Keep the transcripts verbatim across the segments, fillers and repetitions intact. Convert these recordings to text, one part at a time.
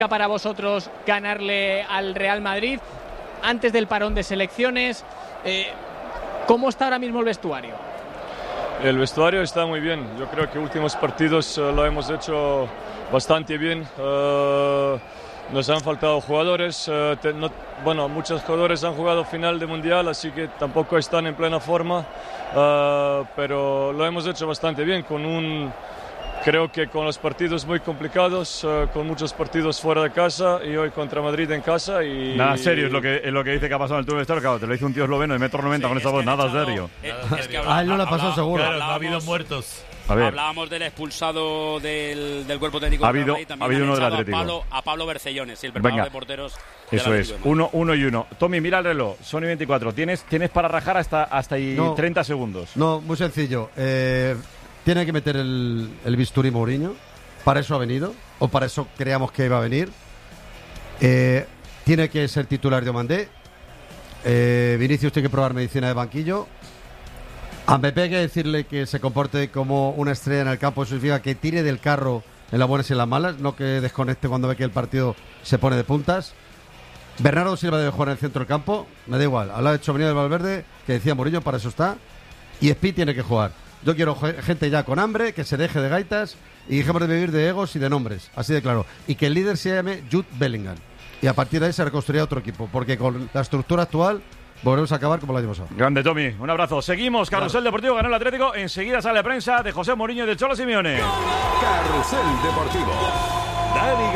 para vosotros ganarle al Real Madrid antes del parón de selecciones? Eh, ¿Cómo está ahora mismo el vestuario? El vestuario está muy bien. Yo creo que últimos partidos uh, lo hemos hecho bastante bien. Uh, nos han faltado jugadores. Uh, te, no, bueno, muchos jugadores han jugado final de mundial, así que tampoco están en plena forma. Uh, pero lo hemos hecho bastante bien con un... Creo que con los partidos muy complicados, uh, con muchos partidos fuera de casa y hoy contra Madrid en casa y... Nada serio, es lo que, es lo que dice que ha pasado en el túnel de claro, te lo dice un tío esloveno de metro noventa sí, con esa voz, nada echado, serio. Es, es que habla, a él no le pasó seguro. Claro, no ha habido muertos. A ver. Hablábamos del expulsado del, del cuerpo técnico. Ha habido, y también ha habido uno del Atlético. A Pablo, a Pablo Bercellones, el preparador de porteros. Eso es, uno, uno y uno. Tommy, mira el reloj, Sony veinticuatro. Tienes, tienes para rajar hasta, hasta ahí no, treinta segundos. No, muy sencillo. Eh, tiene que meter el, el bisturí Mourinho. Para eso ha venido, o para eso creíamos que iba a venir. Eh, tiene que ser titular de Omandé. Eh, Vinicius tiene que probar medicina de banquillo. A Mbappé hay que decirle que se comporte como una estrella en el campo. Eso significa que tire del carro en las buenas y en las malas, no que desconecte cuando ve que el partido se pone de puntas. Bernardo Silva debe jugar en el centro del campo. Me da igual. Al lado de Tchouaméni del Valverde, que decía Mourinho, para eso está. Y Speed tiene que jugar. Yo quiero gente ya con hambre, que se deje de gaitas y dejemos de vivir de egos y de nombres, así de claro. Y que el líder se llame Jude Bellingham. Y a partir de ahí se reconstruirá otro equipo, porque con la estructura actual volvemos a acabar como el año pasado. Grande, Tommy. Un abrazo. Seguimos. Carrusel claro. Deportivo ganó el Atlético. Enseguida sale la prensa de José Mourinho y de Cholo Simeone. Carrusel Deportivo. Dani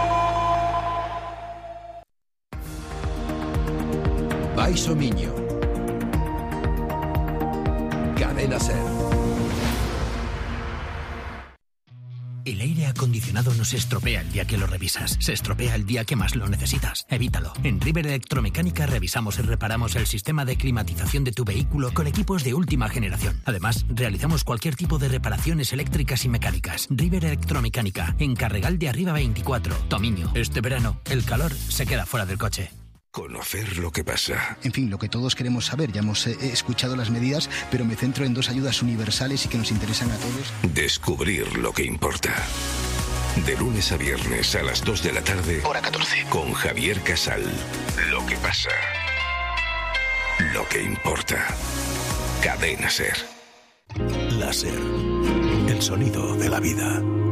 Garrido. Baiso Miño. Cadena Ser. El aire acondicionado no se estropea el día que lo revisas, se estropea el día que más lo necesitas. Evítalo. En River Electromecánica revisamos y reparamos el sistema de climatización de tu vehículo con equipos de última generación. Además, realizamos cualquier tipo de reparaciones eléctricas y mecánicas. River Electromecánica, en Carregal de Arriba veinticuatro, Tomiño. Este verano, el calor se queda fuera del coche. Conocer lo que pasa. En fin, lo que todos queremos saber. Ya hemos eh, escuchado las medidas, pero me centro en dos ayudas universales y que nos interesan a todos. Descubrir lo que importa. De lunes a viernes a las dos de la tarde. Hora catorce. Con Javier Casal. Lo que pasa. Lo que importa. Cadena Ser. Láser. El sonido de la vida.